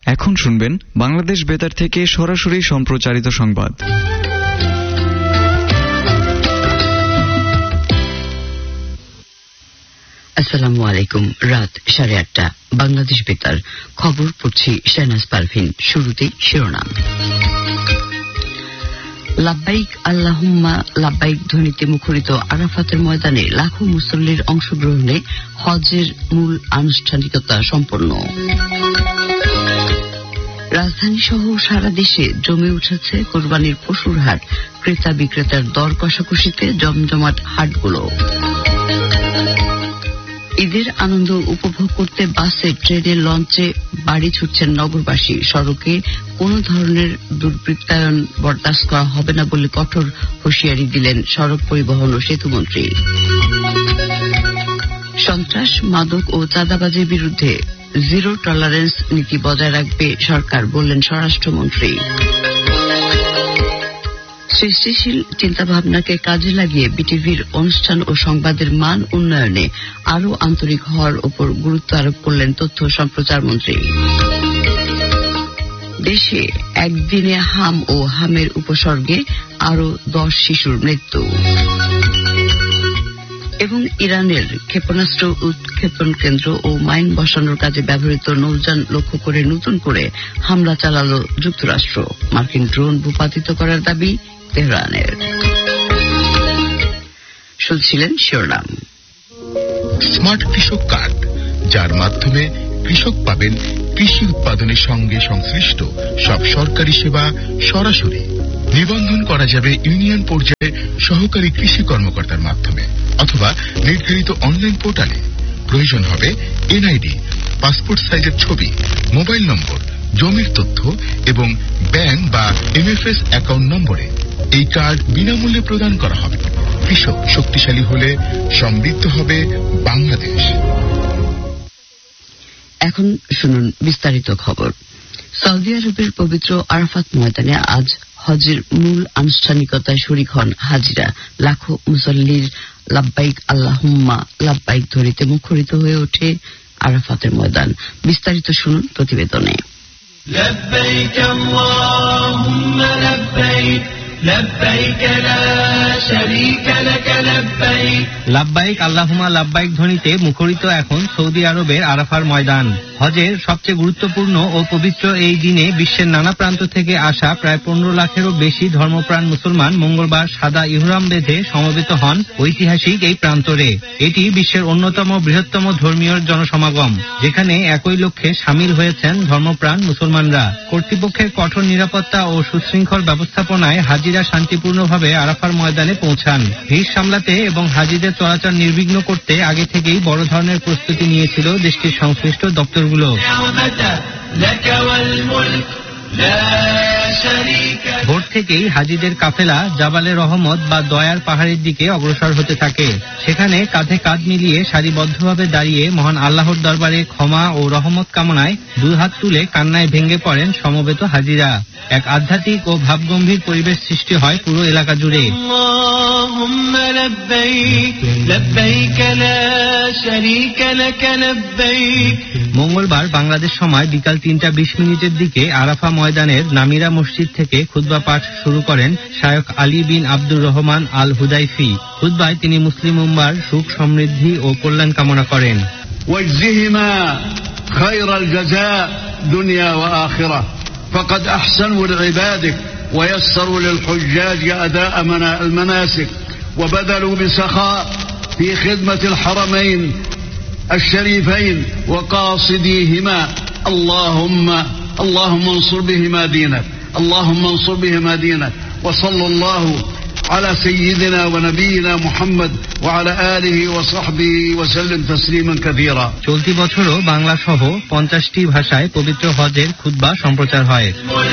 এখন শুনবেন বাংলাদেশ বেতার থেকে সরাসরি সম্প্রচারিত সংবাদ। আসসালামু আলাইকুম। রাত 8:30 বাংলাদেশ বেতার খবর পড়ছি শাহনাজ পারভিন। শুরুতেই শিরোনাম। লাব্বাইক আল্লাহুম্মা লাব্বাইক ধ্বনিতে মুখরিত আরাফাতের ময়দানে লাখো মুসল্লির অংশগ্রহণে হজের মূল আনুষ্ঠানিকতা সম্পন্ন। রাজধানী সহ সারা দেশে জমে উঠেছে কোরবানির পশুর হাট। ক্রেতা বিক্রেতার দর কষাকষিতে জমজমাট হাটগুলো। ঈদের আনন্দ উপভোগ করতে বাসে, ট্রেনে, লঞ্চে বাড়ি ছুটছেন নগরবাসী। সড়কে কোন ধরনের দুর্বৃত্তায়ন বরদাস্ত করা হবে না বলে কঠোর হুঁশিয়ারি দিলেন সড়ক পরিবহন ও সেতুমন্ত্রী। সন্ত্রাস, মাদক ও চাঁদাবাজির বিরুদ্ধে জিরো টলারেন্স নীতি বজায় রাখবে সরকার, বললেন স্বরাষ্ট্রমন্ত্রী। সৃষ্টিশীল চিন্তাভাবনাকে কাজে লাগিয়ে বিটিভির অনুষ্ঠান ও সংবাদের মান উন্নয়নে আরও আন্তরিক হওয়ার উপর গুরুত্ব আরোপ করলেন তথ্য সম্প্রচার মন্ত্রী। দেশে একদিনে হাম ও হামের উপসর্গে আরও 10 শিশুর মৃত্যু। এবং ইরানের ক্ষেপণাস্ত্র উৎক্ষেপণ কেন্দ্র ও মাইন বসানোর কাজে ব্যবহৃত নৌযান লক্ষ্য করে নতুন করে হামলা চালাল যুক্তরাষ্ট্র। মার্কিন ড্রোন ভূপাতিত করার দাবি তেহরানের। শুনছিলেন শিরোনাম। স্মার্ট কৃষক কার্ড, যার মাধ্যমে কৃষক পাবেন কৃষি উৎপাদনের সঙ্গে সংশ্লিষ্ট সব সরকারি সেবা সরাসরি। নিবন্ধন করা যাবে ইউনিয়ন পর্যায়ে সহকারী কৃষি কর্মকর্তার মাধ্যমে অথবা নির্ধারিত অনলাইন পোর্টালে। প্রয়োজন হবে এনআইডি, পাসপোর্ট সাইজের ছবি, মোবাইল নম্বর, জমির তথ্য এবং ব্যাংক বা এমএফএস অ্যাকাউন্ট নম্বরে। এই কার্ড বিনামূল্যে প্রদান করা হবে। কৃষক শক্তিশালী হলে সমৃদ্ধ হবে বাংলাদেশ। এখন শুনুন বিস্তারিত খবর। সৌদি আরবের পবিত্র আরাফাত ময়দানে আজ হজের মূল আনুষ্ঠানিকতায় শরীক হন হাজিরা। লাখো মুসল্লির লাব্বাইক আল্লাহুম্মা লাব্বাইক ধ্বনিতে মুখরিত হয়ে ওঠে আরাফাতের ময়দান। বিস্তারিত শুনুন প্রতিবেদনে। লাব্বাইক আল্লাহুম্মা লাব্বাইক লাব্বাইক লা শারীকা লাক লাব্বাইক। লাব্বাইক আল্লাহুম্মা লাব্বাইক ধ্বনিতে মুখরিত এখন সৌদি আরবের আরাফার ময়দান। হজের সবচেয়ে গুরুত্বপূর্ণ ও পবিত্র এই দিনে বিশ্বের নানা প্রান্ত থেকে আসা প্রায় 15 লাখেরও বেশি ধর্মপ্রাণ মুসলমান মঙ্গলবার সাদা ইহরাম বেঁধে সমবেত হন ঐতিহাসিক এই প্রান্তরে। এটি বিশ্বের অন্যতম বৃহত্তম ধর্মীয় জনসমাগম, যেখানে একই লক্ষ্যে সামিল হয়েছেন ধর্মপ্রাণ মুসলমানরা। কর্তৃপক্ষের কঠোর নিরাপত্তা ও সুশৃঙ্খল ব্যবস্থাপনায় হাজিরা শান্তিপূর্ণভাবে আরাফার ময়দানে পৌঁছান। ভিড় সামলাতে এবং হাজিদের চলাচল নির্বিঘ্ন করতে আগে থেকেই বড় ধরনের প্রস্তুতি নিয়েছিল দেশটির সংশ্লিষ্ট দপ্তরগুলো। ভোর থেকেই হাজিদের কাফেলা জাবালে রহমত বা দয়ার পাহাড়ের দিকে অগ্রসর হতে থাকে। সেখানে কাঁধে কাঁধ মিলিয়ে সারিবদ্ধভাবে দাঁড়িয়ে মহান আল্লাহর দরবারে ক্ষমা ও রহমত কামনায় দুই হাত তুলে কান্নায় ভেঙে পড়েন সমবেত হাজিরা। এক আধ্যাত্মিক ও ভাবগম্ভীর পরিবেশ সৃষ্টি হয় পুরো এলাকা জুড়ে। মঙ্গলবার বাংলাদেশ সময় বিকাল 3:20 দিকে আরাফা ময়দানের নামিরা মসজিদ থেকে খুতবা পাঠ শুরু করেন শায়খ আলী বিন আব্দুর রহমান আল হুদাইফি। খুতবায় তিনি মুসলিম উম্মার সুখ, সমৃদ্ধি ও কল্যাণ কামনা করেন। ওয়াজজিহিমা খায়রাল জাযা দুনিয়া ওয়া আখিরাহ ফাকাদ আহসানু লিইবাদিক ওয়া ইয়াসসারু লিলহুজ্জাজ আদা'a المناسك وبذلوا بسخاء في خدمة الحرمين الشريفين وقاصديهما. اللهم انصر بهما دينك، اللهم انصر بهما دينك. وصلى الله على سيدنا ونبينا محمد وعلى آله وصحبه وسلم تسليما كثيرا. চলতি বছরও বাংলা সহ 50টি ভাষায় পবিত্র হজের খুতবা সম্প্রচার হয়।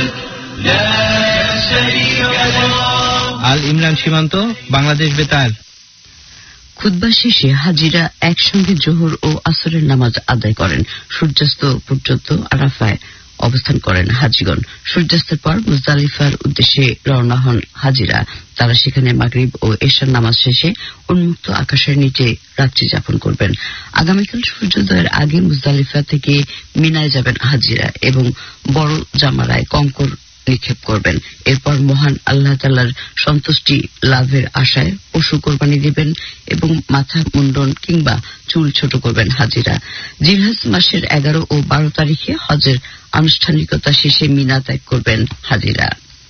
আল ইমরান সীমান্ত, বাংলাদেশ বেতার। খুতবা শেষে হাজিরা একসঙ্গে জোহর ও আসরের নামাজ আদায় করেন। সূর্যাস্ত পর্যন্ত আরাফায় অবস্থান করেন হাজিগণ। সূর্যাস্তের পর মুজদালিফার উদ্দেশ্যে রওনা হন হাজিরা। তারা সেখানে মাগরিব ও এশার নামাজ শেষে উন্মুক্ত আকাশের নিচে রাত্রি যাপন করবেন। আগামীকাল সূর্যোদয়ের আগে মুজদালিফা থেকে মিনায় যাবেন হাজিরা এবং বড় জামারায় কঙ্কর নিক্ষেপ করবেন। এরপর মহান আল্লাহ তাআলার সন্তুষ্টি লাভের আশায় পশু কোরবানি দিবেন এবং মাথা মুন্ডন কিংবা চুল ছোট করবেন হাজিরা। জিলহজ মাসের 11 ও 12 তারিখে হজের আনুষ্ঠানিকতা শেষে মিনা ত্যাগ করবেন হাজিরা।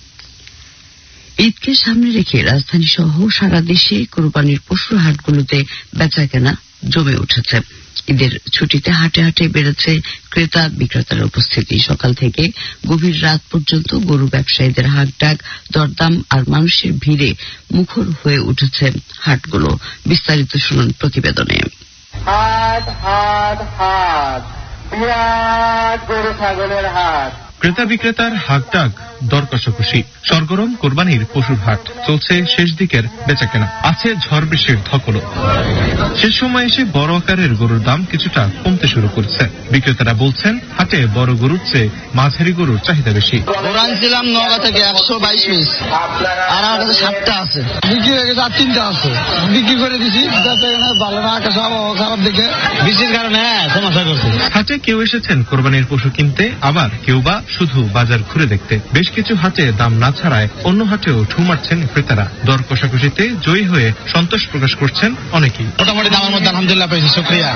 ঈদকে সামনে রেখে রাজধানী সহ সারা দেশে কোরবানির পশুর হাটগুলোতে বেচাকেনা জমে উঠেছে। ঈদের ছুটিতে হাটে হাটে বেড়েছে ক্রেতা বিক্রেতার উপস্থিতি। সকাল থেকে গভীর রাত পর্যন্ত গরু ব্যবসায়ীদের হাঁকডাক, দরদাম আর মানুষের ভিড়ে মুখর হয়ে উঠেছে হাটগুলো। বিস্তারিত শুনুন প্রতিবেদনে। হাট হাট হাট, বিরাট গরু ছাগলের হাট। ক্রেতা বিক্রেতার হাঁকডাক, দর কষাকষি। সরগরম কোরবানির পশুর হাট চলছে, শেষ দিকের বেচাকেনা। আছে ঝড় বৃষ্টির ধকল। শেষ সময় এসে বড় আকারের গরুর দাম কিছুটা কমতে শুরু করছে। বিক্রেতারা বলছেন হাটে বড় গরুর চেয়ে মাঝারি গরুর চাহিদা বেশি। গরু আনছিলাম নগা থেকে 122 পিস, আর আমার কাছে 7টা আছে, বিক্রি হয়ে গেছে আর 3টা আছে, বিক্রি করে দিছি। ভালো না, আকাশ আবহাওয়া খারাপ দেখে বৃষ্টির কারণে সমস্যা করছে। হাটে কেউ এসেছেন কোরবানির পশু কিনতে, আবার কেউ বা শুধু বাজার ঘুরে দেখতে। বেশ কিছু হাটে দাম না ছাড়ায় অন্য হাটেও ঠু মারছেন ক্রেতারা। দর কষাকষিতে জয়ী হয়ে সন্তোষ প্রকাশ করছেন অনেকেই। মোটামুটি দামের মধ্যে আলহামদুলিল্লাহ পেয়েছি, শুকরিয়া।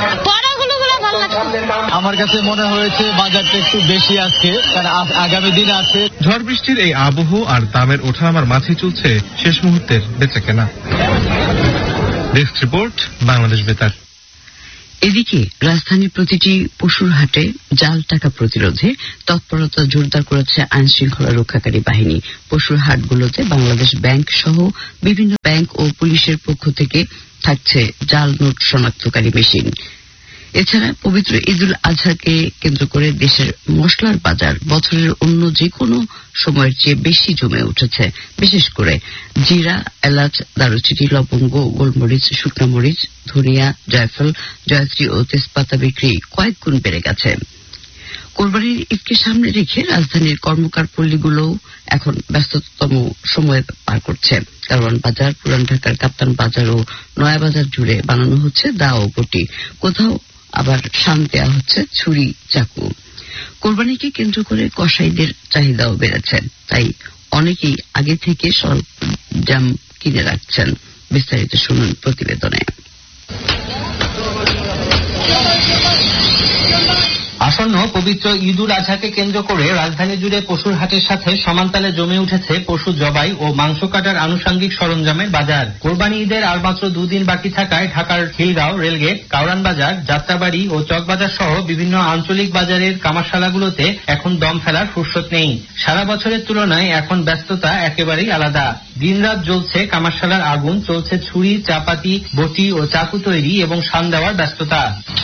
আমার কাছে মনে হয়েছে বাজারটা একটু বেশি আজকে, কারণ আগামী দিন আছে। ঝড় বৃষ্টির এই আবহ আর দামের ওঠানামার মাঝে চলছে শেষ মুহূর্তের বেচাকেনা। ডেস্ক রিপোর্ট, বাংলাদেশ বেতার। এদিকে রাজধানীর প্রতিটি পশুর হাটে জাল টাকা প্রতিরোধে তৎপরতা জোরদার করেছে আইন শৃঙ্খলা রক্ষাকারী বাহিনী। পশুর হাটগুলোতে বাংলাদেশ ব্যাংক সহ বিভিন্ন ব্যাংক ও পুলিশের পক্ষ থেকে থাকছে জাল নোট শনাক্তকারী মেশিন। এছাড়া পবিত্র ঈদুল আজহাকে কেন্দ্র করে দেশের মশলার বাজার বছরের অন্য যে কোনো সময়ের চেয়ে বেশি জমে উঠেছে। বিশেষ করে জিরা, এলাচ, দারুচিনি, লবঙ্গ, গোলমরিচ, শুকনো মরিচ, ধনিয়া, জয়ফল, জয়ত্রী ও তেজপাতা বিক্রি কয়েক গুণ বেড়ে গেছে। কোরবানির ঈদকে সামনে রেখে রাজধানীর কর্মকার পল্লীগুলোও এখন ব্যস্ততম সময় পার করছে। কারওয়ান বাজার, পুরান ঢাকার কাপ্তান বাজার ও নয়া বাজার জুড়ে বানানো হচ্ছে দা ও বটি। কোথাও আবার শান দেওয়া হচ্ছে ছুরি, চাকু। কোরবানিকে কেন্দ্র করে কসাইদের চাহিদাও বেড়েছে, তাই অনেকেই আগে থেকে সরঞ্জাম কিনে রাখছেন। বিস্তারিত শুনুন প্রতিবেদনে। আসন্ন পবিত্র ঈদুল আজহাকে কেন্দ্র করে রাজধানী জুড়ে পশুর হাটের সাথে সমান্তালে জমে উঠেছে পশু জবাই ও মাংস কাটার আনুষঙ্গিক সরঞ্জামের বাজার। কোরবানি ঈদের আর মাত্র 2 দিন বাকি থাকায় ঢাকার খিলগাঁও, রেলগেট, কাউরান বাজার, যাত্রাবাড়ি ও চকবাজার সহ বিভিন্ন আঞ্চলিক বাজারের কামারশালাগুলোতে এখন দম ফেলার ফুরসত নেই। সারা বছরের তুলনায় এখন ব্যস্ততা একেবারেই আলাদা। দিনরাত জ্বলছে কামারশালার আগুন, চলছে ছুরি, চাপাতি, বটি ও চাকু তৈরি এবং শান দেওয়ার ব্যস্ততা।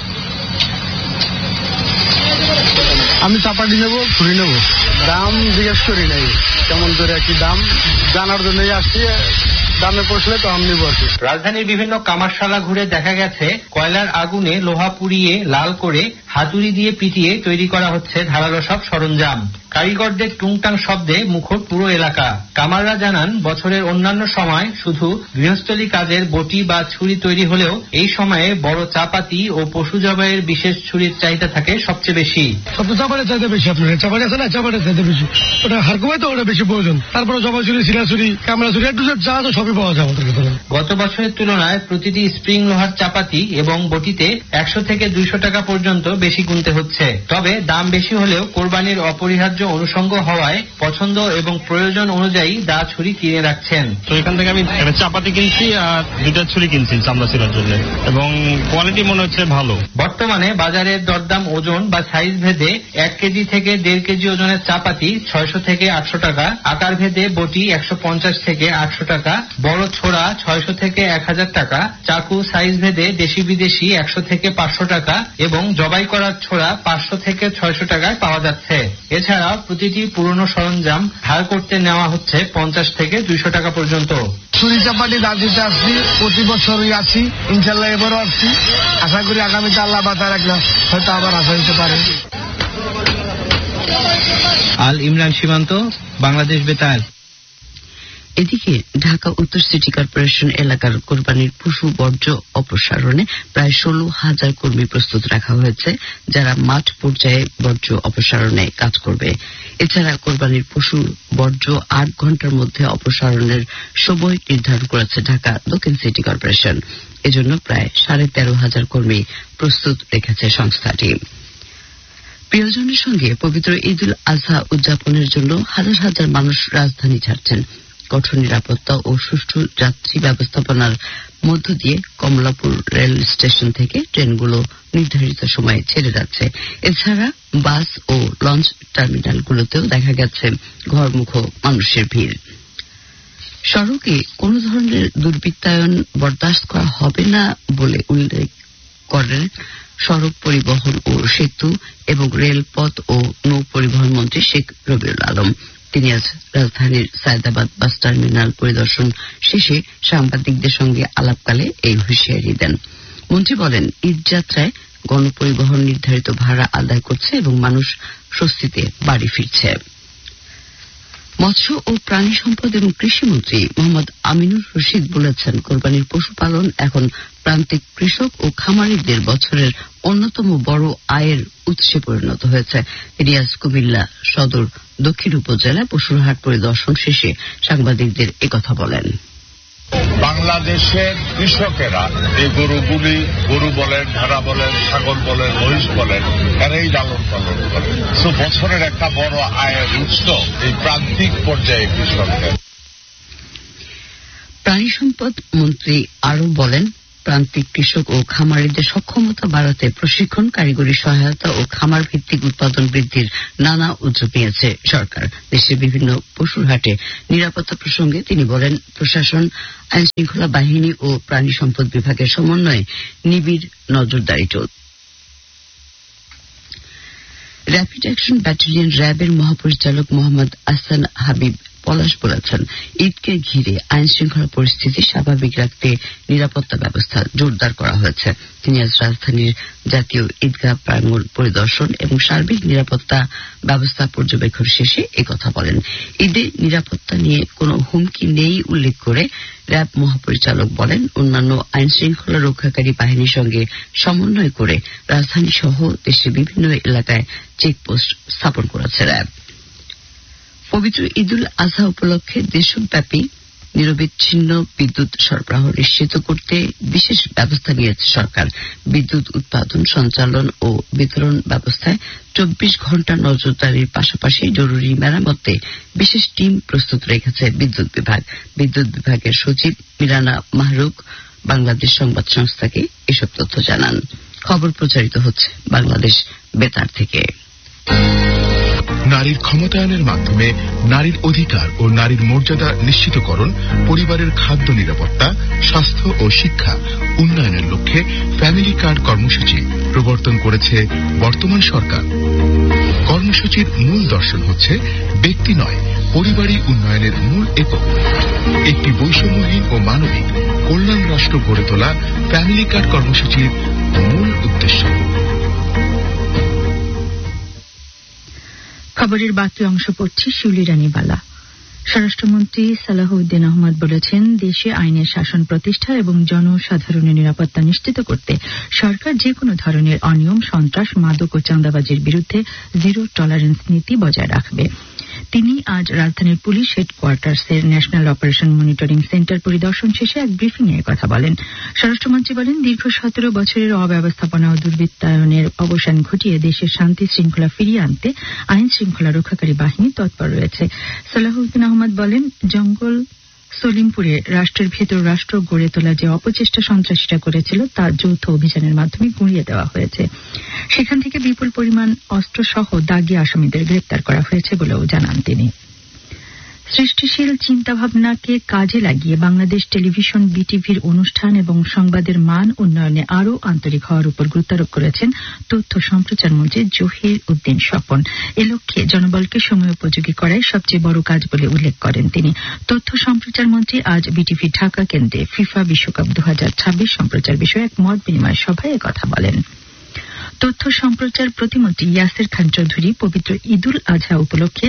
আমি চাপাটি নেবো, ছুরি নেবো, দাম জিজ্ঞেস করি নাই কেমন করে কি দাম, জানার জন্যই আসছি। দামে পৌঁছলে তো আমি নেবো। রাজধানীর বিভিন্ন কামারশালা ঘুরে দেখা গেছে কয়লার আগুনে লোহা পুড়িয়ে লাল করে হাতুড়ি দিয়ে পিটিয়ে তৈরি করা হচ্ছে ধারালো সব সরঞ্জাম। কারিগরদের টুংটাং শব্দে মুখর পুরো এলাকা। কামাররা জানান, বছরের অন্যান্য সময় শুধু গৃহস্থলী কাজের বটি বা ছুরি তৈরি হলেও এই সময়ে বড় চাপাতি ও পশু জবাইয়ের বিশেষ ছুরির চাহিদা থাকে সবচেয়ে বেশি। সবচেয়ে চাপাটের চাইতে বেশি, আপনার চাপাটি আছে না, চাপাটের চাইতে বেশি। ওটা হারকুমায় তো ওটা বেশি প্রয়োজন। তারপরে জবা ছুরি, সিরা ছুরি, ক্যামেরা ছুরি, একটু যা তো সবই পাওয়া যায় আমাদের কাছে। গত বছরের তুলনায় প্রতিটি স্প্রিং লোহার চাপাতি এবং বটিতে 100 থেকে 200 টাকা পর্যন্ত বেশি গুনতে হচ্ছে। তবে দাম বেশি হলেও কোরবানির অপরিহার্য অনুষঙ্গ হওয়ায় পছন্দ এবং প্রয়োজন অনুযায়ী দা ছুরি কিনে রাখছেন। তো এখান থেকে আমি একটা চাপাতি কিনছি আর 2টা ছুরি কিনছি চামড়া ছিলার জন্য, এবং কোয়ালিটি মনে হচ্ছে ভালো। বর্তমানে বাজারের দরদাম ওজন বা সাইজ ভেদে 1 কেজি থেকে 1.5 কেজি ওজনের চাপাতি 600 থেকে 800 টাকা, আকার ভেদে বটি 150 থেকে 800 টাকা, বড় ছোড়া 600 থেকে 1000 টাকা, চাকু সাইজ ভেদে দেশি বিদেশি 100 থেকে 500 টাকা এবং জবাই করার ছোড়া 500 থেকে 600 টাকায় পাওয়া যাচ্ছে। এছাড়া প্রতিটি পুরনো সরঞ্জাম ধার করতে নেওয়া হচ্ছে 50 থেকে 200 টাকা পর্যন্ত। ছুরি চাপাটি দাঁড়িয়ে আসছি, প্রতি বছরই আছি, ইনশাল্লাহ এবারও আসছি। আশা করি আগামীতে আল্লাহ বাতা রাখলে হয়তো আবার আসা হতে পারে। আল ইমরান সীমান্ত, বাংলাদেশ বেতার। এদিকে ঢাকা উত্তর সিটি কর্পোরেশন এলাকার কোরবানির পশু বর্জ্য অপসারণে প্রায় 16,000 কর্মী প্রস্তুত রাখা হয়েছে, যারা মাঠ পর্যায়ে বর্জ্য অপসারণে কাজ করবে। এছাড়া কোরবানির পশু বর্জ্য 8 ঘন্টার মধ্যে অপসারণের সময় নির্ধারণ করেছে ঢাকা দক্ষিণ সিটি কর্পোরেশন। এজন্য প্রায় 13,500 কর্মী প্রস্তুত রেখেছে সংস্থাটি। প্রিয়জনের সঙ্গে পবিত্র ঈদ উল আজহা উদযাপনের জন্য হাজার হাজার মানুষ রাজধানী ছাড়ছেন। কঠোর নিরাপত্তা ও সুষ্ঠু যাত্রী ব্যবস্থাপনার মধ্য দিয়ে কমলাপুর রেল স্টেশন থেকে ট্রেনগুলো নির্ধারিত সময়ে ছেড়ে যাচ্ছে। এছাড়া বাস ও লঞ্চ টার্মিনালগুলোতেও দেখা গেছে ঘরমুখ মানুষের ভিড়। সড়কে কোন ধরনের দুর্বৃত্তায়ন বরদাস্ত করা হবে না বলে উল্লেখ করেন সড়ক পরিবহন ও সেতু এবং রেলপথ ও নৌ পরিবহন মন্ত্রী শেখ রবিউল আলম। তিনি আজ রাজধানীর সায়দাবাদ বাস টার্মিনাল পরিদর্শন শেষে সাংবাদিকদের সঙ্গে আলাপকালে এই হুঁশিয়ারি দেন। মন্ত্রী বলেন, ঈদযাত্রায় গণপরিবহন নির্ধারিত ভাড়া আদায় করছে এবং মানুষ স্বস্তিতে বাড়ি ফিরছে। মৎস্য ও প্রাণী সম্পদ এবং কৃষিমন্ত্রী মোহাম্মদ আমিনুর রশিদ বলেছেন, কোরবানির পশুপালন এখন প্রান্তিক কৃষক ও খামারিদের বছরের অন্যতম বড় আয়ের উৎসে পরিণত হয়েছে। তিনি আজ কুমিল্লা সদর দক্ষিণ উপজেলা পশুর হাট পরিদর্শন শেষে সাংবাদিকদের একথা বলেন। বাংলাদেশের কৃষকেরা এই গরুগুলি, গরু বলেন, ভেড়া বলেন, ছাগল বলেন, মহিষ বলেন, এরাই লালন পালন করে। তো বছরের একটা বড় আয়ের উৎস এই প্রান্তিক পর্যায়ে কৃষকদের। প্রাণী সম্পদ মন্ত্রী আরও বলেন, প্রান্তিক কৃষক ও খামারিদের সক্ষমতা বাড়াতে প্রশিক্ষণ, কারিগরি সহায়তা ও খামার ভিত্তিক উৎপাদন বৃদ্ধির নানা উদ্যোগ নিয়েছে সরকার। দেশের বিভিন্ন পশুর হাটে নিরাপত্তা প্রসঙ্গে তিনি বলেন, প্রশাসন, আইন শৃঙ্খলা বাহিনী ও প্রাণী সম্পদ বিভাগের সমন্বয়ে নিবিড় নজরদারি চলছে। র্যাপিড অ্যাকশন ব্যাটালিয়ন র্যাবের মহাপরিচালক মোহাম্মদ আহসান হাবিব পলাশ বলেছেন, ঈদকে ঘিরে আইন শৃঙ্খলা পরিস্থিতি স্বাভাবিক রাখতে নিরাপত্তা ব্যবস্থা জোরদার করা হয়েছে। তিনি আজ রাজধানীর জাতীয় ঈদগাহ প্রাঙ্গণ পরিদর্শন এবং সার্বিক নিরাপত্তা ব্যবস্থা পর্যবেক্ষণ শেষে একথা বলেন। ঈদে নিরাপত্তা নিয়ে কোনো হুমকি নেই উল্লেখ করে র্যাব মহাপরিচালক বলেন, অন্যান্য আইন শৃঙ্খলা রক্ষাকারী বাহিনীর সঙ্গে সমন্বয় করে রাজধানী সহ দেশের বিভিন্ন এলাকায় চেকপোস্ট স্থাপন করেছে র্যাব। পবিত্র ঈদ উল আজহা উপলক্ষে দেশব্যাপী নিরবিচ্ছিন্ন বিদ্যুৎ সরবরাহ নিশ্চিত করতে বিশেষ ব্যবস্থা নিয়েছে সরকার। বিদ্যুৎ উৎপাদন, সঞ্চালন ও বিতরণ ব্যবস্থায় 24 ঘণ্টা নজরদারির পাশাপাশি জরুরি মেরামতে বিশেষ টিম প্রস্তুত রেখেছে বিদ্যুৎ বিভাগ। বিদ্যুৎ বিভাগের সচিব মিরানা মাহরুক বাংলাদেশ সংবাদ সংস্থাকে এসব তথ্য জানান। খবর প্রচারিত হচ্ছে বাংলাদেশ বেতার থেকে। নারীর ক্ষমতায়নের মাধ্যমে নারীর অধিকার ও নারীর মর্যাদা নিশ্চিতকরণ, পরিবারের খাদ্য নিরাপত্তা, স্বাস্থ্য ও শিক্ষা উন্নয়নের লক্ষ্যে ফ্যামিলি কার্ড কর্মসূচি প্রবর্তন করেছে বর্তমান সরকার। কর্মসূচির মূল দর্শন হচ্ছে ব্যক্তি নয়, পরিবারই উন্নয়নের মূল একক। একটি বৈষম্যহীন ও মানবিক কল্যাণ রাষ্ট্র গড়ে তোলা ফ্যামিলি কার্ড কর্মসূচির মূল উদ্দেশ্য। খবরের বাকি অংশ পড়ছি শিউলি রানী বালা। স্বরাষ্ট্রমন্ত্রী সালাহউদ্দিন আহমদ বলেছেন, দেশে আইনের শাসন প্রতিষ্ঠা এবং জনসাধারণের নিরাপত্তা নিশ্চিত করতে সরকার যেকোনো ধরনের অনিয়ম, সন্ত্রাস, মাদক ও চাঁদাবাজির বিরুদ্ধে জিরো টলারেন্স নীতি বজায় রাখবে। তিনি আজ রাজধানীর police হেডকোয়ার্টার্সের national operation monitoring centre পরিদর্শন শেষে এক ব্রিফিংয়ে কথা বলেন। স্বরাষ্ট্রমন্ত্রী বলেন, দীর্ঘ 17 বছরের অব্যবস্থাপনা ও দুর্বৃত্তায়নের অবসান ঘটিয়ে দেশের শান্তি শৃঙ্খলা ফিরিয়ে আনতে আইন শৃঙ্খলা রক্ষাকারী বাহিনী তৎপর রয়েছে। সালাহউদ্দিন আহমদ বলেন, জঙ্গল সলিমপুরে রাষ্ট্রের ভেতর রাষ্ট্র গড়ে তোলা যে অপচেষ্টা সন্ত্রাসীরা করেছিল তা যৌথ অভিযানের মাধ্যমে গুঁড়িয়ে দেওয়া হয়েছে। সেখান থেকে বিপুল পরিমাণ অস্ত্র সহ দাগী আসামিদের গ্রেপ্তার করা হয়েছে বলেও জানান তিনি। সৃষ্টিশীল চিন্তাভাবনাকে কাজে লাগিয়ে বাংলাদেশ টেলিভিশন বিটিভির অনুষ্ঠান এবং সংবাদের মান উন্নয়নে আরও আন্তরিক হওয়ার উপর গুরুত্বারোপ করেছেন তথ্য সম্প্রচার মন্ত্রী জহির উদ্দিন স্বপন। এ লক্ষ্যে জনবলকে সময়োপযোগী করাই সবচেয়ে বড় কাজ বলে উল্লেখ করেন তিনি। তথ্য সম্প্রচার মন্ত্রী আজ বিটিভি ঢাকা কেন্দ্রে ফিফা বিশ্বকাপ 2026 সম্প্রচার বিষয়ে এক মত বিনিময় সভায় একথা বলেন। তথ্য সম্প্রচার প্রতিমন্ত্রী ইয়াসির খান চৌধুরী পবিত্র ঈদুল আজহা উপলক্ষে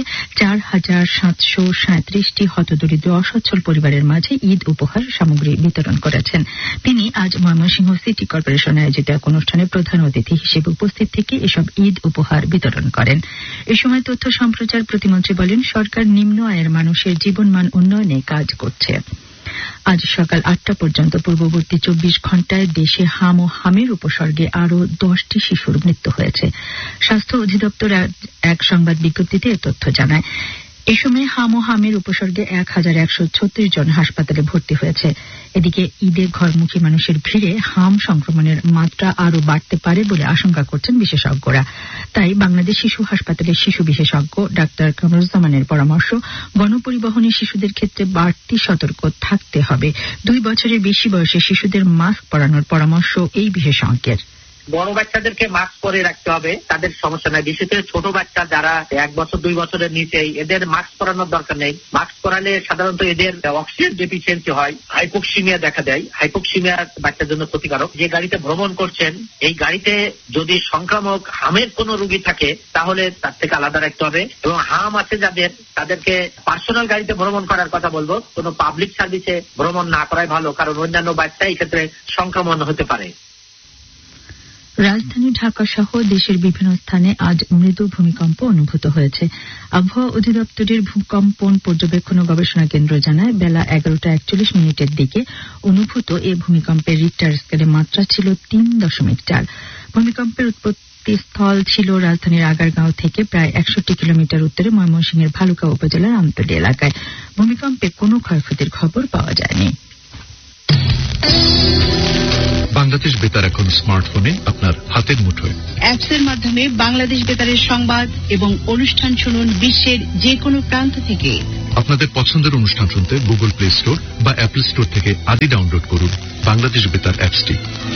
4,737টি হতদরিদ্র অসচ্ছল পরিবারের মাঝে ঈদ উপহার সামগ্রী বিতরণ করেছেন। তিনি আজ ময়মনসিংহ সিটি কর্পোরেশন আয়োজিত এক অনুষ্ঠানে প্রধান অতিথি হিসেবে উপস্থিত থেকে এসব ঈদ উপহার বিতরণ করেন। এ সময় তথ্য সম্প্রচার প্রতিমন্ত্রী বলেন, সরকার নিম্ন আয়ের মানুষের জীবনমান উন্নয়নে কাজ করছে। আজ সকাল 8টা পর্যন্ত পূর্ববর্তী 24 ঘণ্টায় দেশে হাম ও হামের উপসর্গে আরও 10টি শিশুর মৃত্যু হয়েছে। স্বাস্থ্য অধিদপ্তর এক সংবাদ বিজ্ঞপ্তিতে এ তথ্য জানায়। এ সময় হাম ও হামের উপসর্গে 1136 জন হাসপাতালে ভর্তি হয়েছে। এদিকে ঈদে ঘরমুখী মানুষের ভিড়ে হাম সংক্রমণের মাত্রা আরও বাড়তে পারে বলে আশঙ্কা করছেন বিশেষজ্ঞরা। তাই বাংলাদেশ শিশু হাসপাতালের শিশু বিশেষজ্ঞ ডাক্তার কামরুজ্জামানের পরামর্শ, গণপরিবহনে শিশুদের ক্ষেত্রে বাড়তি সতর্ক থাকতে হবে। 2 বছরের বেশি বয়সী শিশুদের মাস্ক পরানোর পরামর্শ এই বিশেষজ্ঞের। বড় বাচ্চাদেরকে মাস্ক পরে রাখতে হবে, তাদের সমস্যা নাই। বিশেষ করে ছোট বাচ্চা যারা 1 বছর 2 বছরের নিচে, এদের মাস্ক পরানোর দরকার নেই। মাস্ক পরালে সাধারণত এদের অক্সিজেন ডেফিসিয়েন্সি হয়, হাইপোক্সিমিয়া দেখা দেয়। হাইপোক্সিমিয়া বাচ্চার জন্য ক্ষতিকারক। যে গাড়িতে ভ্রমণ করছেন, এই গাড়িতে যদি সংক্রামক হামের কোনো রোগী থাকে তাহলে তার থেকে আলাদা রাখতে হবে। এবং হাম আছে যাদের, তাদেরকে পার্সোনাল গাড়িতে ভ্রমণ করার কথা বলবো, কোনো পাবলিক সার্ভিসে ভ্রমণ না করাই ভালো, কারণ অন্যান্য বাচ্চা এই ক্ষেত্রে সংক্রমণ হতে পারে। রাজধানী ঢাকা সহ দেশের বিভিন্ন স্থানে আজ মৃদু ভূমিকম্প অনুভূত হয়েছে। আবহাওয়া অধিদপ্তরের ভূকম্পন পর্যবেক্ষণ ও গবেষণা কেন্দ্র জানায়, বেলা 11:41 দিকে অনুভূত এ ভূমিকম্পের রিক্টার স্কেলে মাত্রা ছিল 3.4। ভূমিকম্পের উৎপত্তিস্থল ছিল রাজধানীর আগারগাঁও থেকে প্রায় 61 কিলোমিটার উত্তরে ময়মনসিংহের ভালুকা উপজেলার আমতলী এলাকায়। ভূমিকম্পে কোনো ক্ষয়ক্ষতির খবর পাওয়া যায়নি। বাংলাদেশ বেতার এখন স্মার্টফোনে আপনার হাতের মুঠোয়। অ্যাপসের মাধ্যমে বাংলাদেশ বেতারের সংবাদ এবং অনুষ্ঠান শুনুন বিশ্বের যে কোনো প্রান্ত থেকে। আপনাদের পছন্দের অনুষ্ঠান শুনতে গুগল প্লে স্টোর বা অ্যাপল স্টোর থেকে আদি ডাউনলোড করুন বাংলাদেশ বেতার অ্যাপসটি।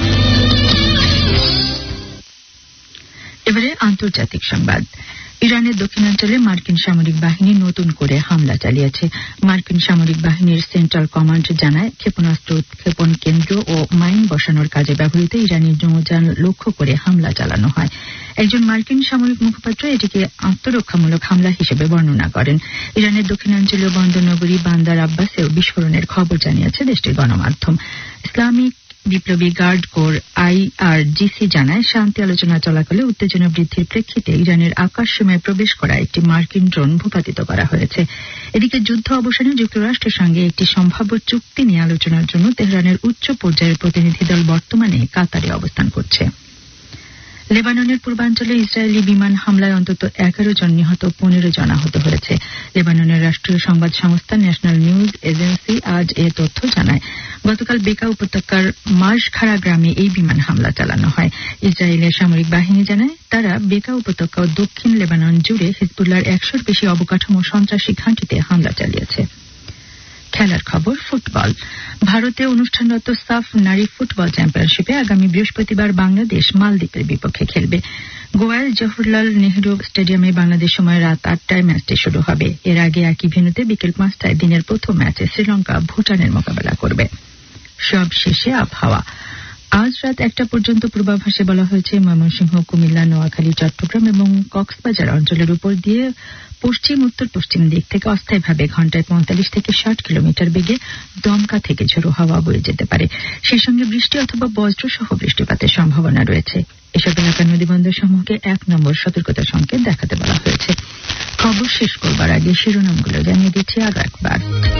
এবারে আন্তর্জাতিক সংবাদ। ইরানের দক্ষিণাঞ্চলে মার্কিন সামরিক বাহিনী নতুন করে হামলা চালিয়েছে। মার্কিন সামরিক বাহিনীর সেন্ট্রাল কমান্ড জানায়, ক্ষেপণাস্ত্র উৎক্ষেপণ কেন্দ্র ও মাইন বসানোর কাজে ব্যবহৃত ইরানি নৌযান লক্ষ্য করে হামলা চালানো হয়। একজন মার্কিন সামরিক মুখপাত্র এটিকে আত্মরক্ষামূলক হামলা হিসেবে বর্ণনা করেন। ইরানের দক্ষিণাঞ্চলীয় বন্দরনগরী বান্দার আব্বাসেও বিস্ফোরণের খবর জানিয়েছে দেশটির গণমাধ্যম। ইসলামিক বিপ্লবী গার্ড কোর IRGC জানায়, শান্তি আলোচনা চলাকালে উত্তেজনা বৃদ্ধির প্রেক্ষিতে ইরানের আকাশ সীমায় প্রবেশ করা একটি মার্কিন ড্রোন ভূপাতিত করা হয়েছে। এদিকে যুদ্ধ অবসানে যুক্তরাষ্ট্রের সঙ্গে একটি সম্ভাব্য চুক্তি নিয়ে আলোচনার জন্য তেহরানের উচ্চ পর্যায়ের প্রতিনিধি দল বর্তমানে কাতারে অবস্থান করছে। লেবাননের পূর্বাঞ্চলে ইসরায়েলি বিমান হামলায় অন্তত 11 জন নিহত, 15 জন আহত হয়েছে। লেবাননের রাষ্ট্রীয় সংবাদ সংস্থা ন্যাশনাল নিউজ এজেন্সি আজ এ তথ্য জানায়। গতকাল বেকা উপত্যকার মার্শখারা গ্রামে এই বিমান হামলা চালানো হয়। ইসরায়েলের সামরিক বাহিনী জানায়, তারা বেকা উপত্যকা ও দক্ষিণ লেবানন জুড়ে হিজবুল্লাহর 100-র বেশি অবকাঠামো সন্ত্রাসী ঘাঁটিতে হামলা চালিয়েছে। খেলার খবর, ফুটবল। ভারতে অনুষ্ঠানরত সাফ নারী ফুটবল চ্যাম্পিয়নশিপে আগামী বৃহস্পতিবার বাংলাদেশ মালদ্বীপের বিপক্ষে খেলবে। গোয়ার জওহরলাল নেহরু স্টেডিয়ামে বাংলাদেশ সময় রাত 8টায় ম্যাচটি শুরু হবে। এর আগে একই ভেন্যুতে বিকেল 5টায় দিনের প্রথম ম্যাচে শ্রীলঙ্কা ভুটানের মোকাবেলা করবে। সব শেষে আবহাওয়া। আজ রাত 1টা পর্যন্ত পূর্বাভাসে বলা হয়েছে, ময়মনসিংহ, কুমিল্লা, নোয়াখালী, চট্টগ্রাম এবং কক্সবাজার অঞ্চলের উপর দিয়ে পশ্চিম উত্তর পশ্চিম দিক থেকে অস্থায়ীভাবে ঘণ্টায় 45 থেকে 60 কিলোমিটার বেগে দমকা থেকে ঝোড়ো হাওয়া বয়ে যেতে পারে। সেই সঙ্গে বৃষ্টি অথবা বজ্রসহ বৃষ্টিপাতের সম্ভাবনা রয়েছে। এসব এলাকার নদীবন্দর সমূহকে 1 নম্বর সতর্কতা সংকেত দেখাতে বলা হয়েছে। খবর শেষ করবার আগে শিরোনামগুলো জানিয়ে দিচ্ছি আরো একবার।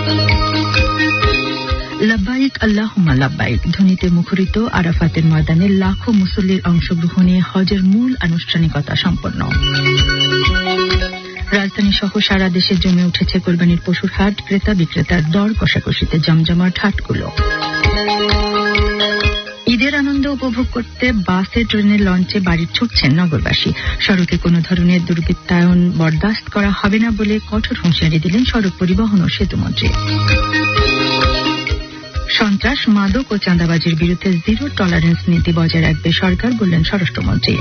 লাব্বাইক আল্লাহুম্মা লাব্বাইক ধ্বনিতে মুখরিত আরাফাতের ময়দানে লাখো মুসল্লির অংশগ্রহণে হজের মূল আনুষ্ঠানিকতা সম্পন্ন। রাজধানী সহ সারা দেশে জমে উঠেছে কোরবানির পশুর হাট, ক্রেতা বিক্রেতার দর কষাকষিতে জমজমাট হাটগুলো। ঈদের আনন্দ উপভোগ করতে বাসে, ট্রেনে, লঞ্চে বাড়ি ছুটছেন নগরবাসী। সড়কে কোনো ধরনের দুর্বৃত্তায়ন বরদাস্ত করা হবে না বলে কঠোর হুঁশিয়ারি দিলেন সড়ক পরিবহন ও সেতুমন্ত্রী। সন্ত্রাস, মাদক ও চাঁদাবাজির বিরুদ্ধে জিরো টলারেন্স নীতি বজায় রাখবে সরকার, বললেন স্বরাষ্ট্রমন্ত্রী।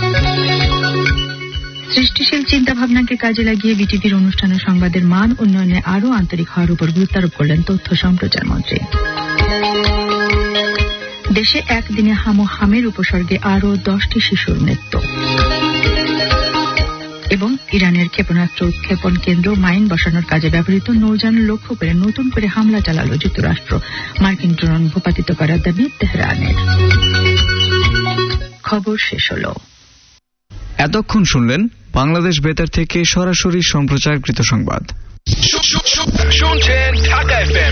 সৃষ্টিশীল চিন্তাভাবনাকে কাজে লাগিয়ে বিটিভির অনুষ্ঠান ও সংবাদের মান উন্নয়নে আরও আন্তরিক হওয়ার উপর গুরুত্ব আরোপ করলেন তথ্য সম্প্রচার মন্ত্রী। দেশে একদিনে হামের উপসর্গে আরও 10টি শিশুর মৃত্যু। এবং ইরানের ক্ষেপণাস্ত্র উৎক্ষেপণ কেন্দ্র মাইন বসানোর কাজে ব্যবহৃত নৌযান লক্ষ্য করে নতুন করে হামলা চালালো যুক্তরাষ্ট্র। মার্কিন ড্রোন ভূপাতিত করার দাবি তেহরানের। খবর শেষ হল। এতক্ষণ শুনলেন বাংলাদেশ বেতার থেকে সরাসরি সম্প্রচারকৃত সংবাদ। শুনছেন ঢাকা এফএম